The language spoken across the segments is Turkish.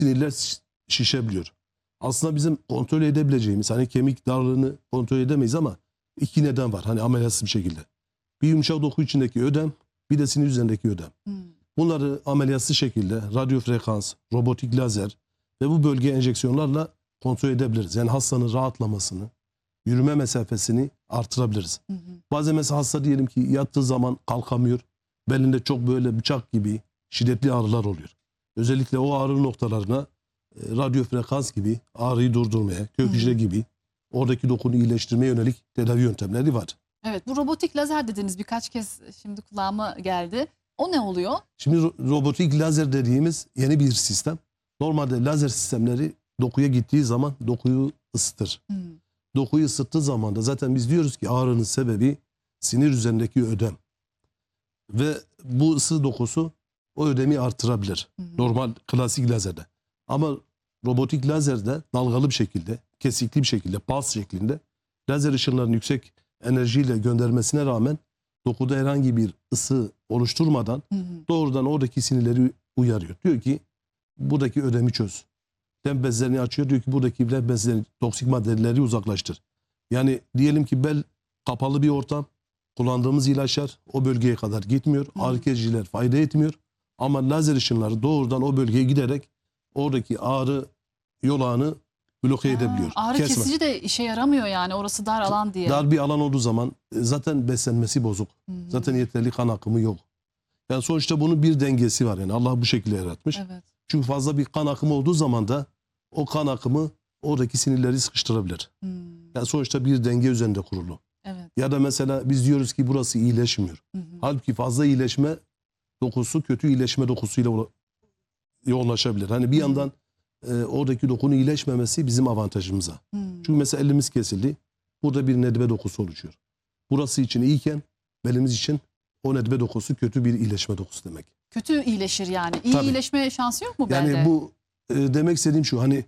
sinirler şişebiliyor. Aslında bizim kontrol edebileceğimiz, hani kemik darlığını kontrol edemeyiz ama iki neden var. Hani ameliyatsız bir şekilde. Bir yumuşak doku içindeki ödem, bir de sinir üzerindeki ödem. Bunları ameliyatsız şekilde radyo frekans, robotik lazer ve bu bölgeye enjeksiyonlarla kontrol edebiliriz. Yani hastanın rahatlamasını, yürüme mesafesini artırabiliriz. Bazen mesela hasta diyelim ki yattığı zaman kalkamıyor. Belinde çok böyle bıçak gibi şiddetli ağrılar oluyor. Özellikle o ağrı noktalarına radyo frekans gibi ağrıyı durdurmaya, kök hücre gibi oradaki dokunu iyileştirmeye yönelik tedavi yöntemleri var. Evet, bu robotik lazer dediniz birkaç kez, şimdi kulağıma geldi. O ne oluyor? Şimdi robotik lazer dediğimiz yeni bir sistem. Normalde lazer sistemleri dokuya gittiği zaman dokuyu ısıtır. Dokuyu ısıttığı zaman da zaten biz diyoruz ki ağrının sebebi sinir üzerindeki ödem. Ve bu ısı dokusu o ödemi artırabilir. Normal klasik lazerde. Ama robotik lazerde dalgalı bir şekilde, kesikli bir şekilde, pulse şeklinde lazer ışınlarının yüksek enerjiyle göndermesine rağmen dokuda herhangi bir ısı oluşturmadan doğrudan oradaki sinirleri uyarıyor. Diyor ki buradaki ödemi çöz. Lenf bezlerini açıyor. Diyor ki buradaki lenf bezlerini, toksik maddeleri uzaklaştır. Yani diyelim ki bel kapalı bir ortam. Kullandığımız ilaçlar o bölgeye kadar gitmiyor. Ağrı kesiciler fayda etmiyor. Ama lazer ışınları doğrudan o bölgeye giderek oradaki ağrı yolağını bloke edebiliyor. Ağrı kesici de işe yaramıyor yani, orası dar alan diye. Dar bir alan olduğu zaman zaten beslenmesi bozuk. Zaten yeterli kan akımı yok. Yani sonuçta bunun bir dengesi var. Yani Allah bu şekilde yaratmış. Evet. Çünkü fazla bir kan akımı olduğu zaman da o kan akımı oradaki sinirleri sıkıştırabilir. Yani sonuçta bir denge üzerinde kurulu. Evet. Ya da mesela biz diyoruz ki burası iyileşmiyor. Halbuki fazla iyileşme dokusu kötü iyileşme dokusuyla yoğunlaşabilir. Hani bir yandan oradaki dokunun iyileşmemesi bizim avantajımıza. Çünkü mesela elimiz kesildi. Burada bir nedbe dokusu oluşuyor. Burası için iyiyken belimiz için o nedbe dokusu kötü bir iyileşme dokusu demek. Kötü iyileşir yani. İyi Tabii. iyileşme şansı yok mu belde? Yani bu demek istediğim şu, hani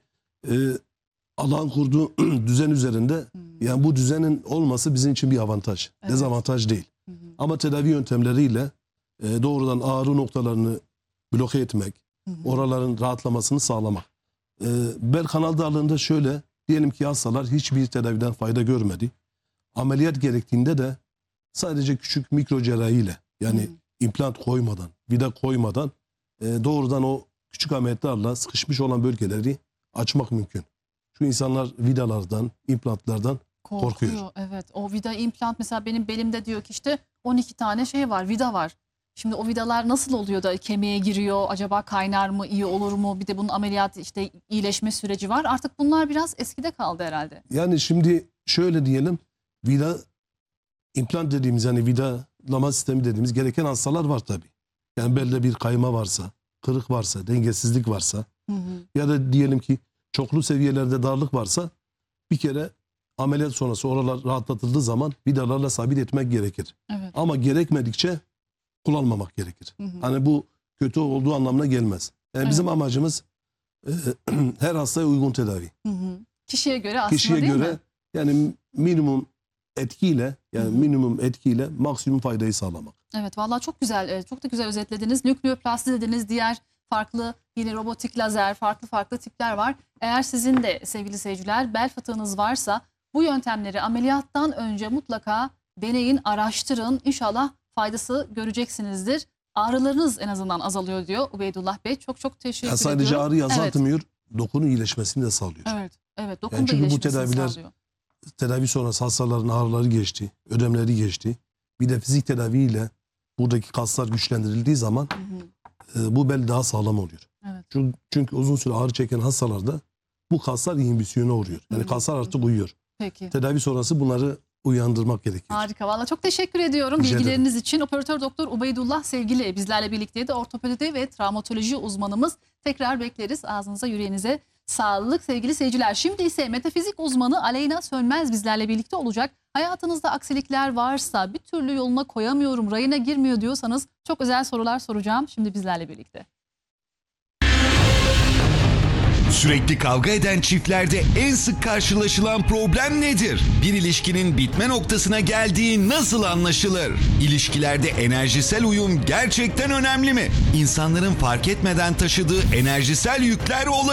Allah'ın kurduğu düzen üzerinde yani bu düzenin olması bizim için bir avantaj. Evet. Dezavantaj değil. Ama tedavi yöntemleriyle doğrudan ağrı noktalarını bloke etmek, oraların rahatlamasını sağlamak. Bel kanal darlığında şöyle, diyelim ki hastalar hiçbir tedaviden fayda görmedi. Ameliyat gerektiğinde de sadece küçük mikro cerrahiyle, yani implant koymadan, vida koymadan doğrudan o küçük ameliyatlarla sıkışmış olan bölgeleri açmak mümkün. Çünkü insanlar vidalardan, implantlardan korkuyor. Evet, o vida implant mesela benim belimde diyor ki işte 12 tane şey var, vida var. Şimdi o vidalar nasıl oluyor da kemiğe giriyor? Acaba kaynar mı, iyi olur mu? Bir de bunun ameliyat, işte iyileşme süreci var. Artık bunlar biraz eskide kaldı herhalde. Yani şimdi şöyle diyelim, vida implant dediğimiz, yani vidalama sistemi dediğimiz gereken hastalar var tabii. Yani belde bir kayma varsa, kırık varsa, dengesizlik varsa ya da diyelim ki çoklu seviyelerde darlık varsa bir kere ameliyat sonrası oralar rahatlatıldığı zaman vidalarla sabit etmek gerekir. Evet. Ama gerekmedikçe kullanmamak gerekir. Hani bu kötü olduğu anlamına gelmez. Yani bizim amacımız her hastaya uygun tedavi. Kişiye göre aslında, Kişiye değil göre mi? yani minimum etkiyle maksimum faydayı sağlamak. Evet, vallahi çok güzel, çok da güzel özetlediniz. Nükleoplasti dediniz, diğer farklı yine robotik lazer, farklı tipler var. Eğer sizin de sevgili seyirciler bel fıtığınız varsa bu yöntemleri ameliyattan önce mutlaka deneyin, araştırın. İnşallah faydası göreceksinizdir. Ağrılarınız en azından azalıyor diyor Ubeydullah Bey. Çok teşekkür ediyorum. Sadece ağrıyı azaltmıyor, dokunun iyileşmesini de sağlıyor. Evet, dokun Yani da çünkü bu iyileşmesini sağlıyor. tedavi sonrası hastaların ağrıları geçti, ödemleri geçti. Bir de fizik tedaviyle buradaki kaslar güçlendirildiği zaman bu bel daha sağlam oluyor. Evet. Çünkü uzun süre ağrı çeken hastalarda bu kaslar inhibisyona uğruyor. Yani kaslar artık uyuyor. Peki. Tedavi sonrası bunları uyandırmak gerekiyor. Harika. Valla çok teşekkür ediyorum Rica bilgileriniz için. Operatör doktor Ubeydullah sevgili bizlerle birlikteydi. Ortopedi ve travmatoloji uzmanımız. Tekrar bekleriz. Ağzınıza yüreğinize sağlık sevgili seyirciler. Şimdi ise metafizik uzmanı Aleyna Sönmez bizlerle birlikte olacak. Hayatınızda aksilikler varsa, bir türlü yoluna koyamıyorum, rayına girmiyor diyorsanız çok özel sorular soracağım. Şimdi bizlerle birlikte. Sürekli kavga eden çiftlerde en sık karşılaşılan problem nedir? Bir ilişkinin bitme noktasına geldiği nasıl anlaşılır? İlişkilerde enerjisel uyum gerçekten önemli mi? İnsanların fark etmeden taşıdığı enerjisel yükler olabilir.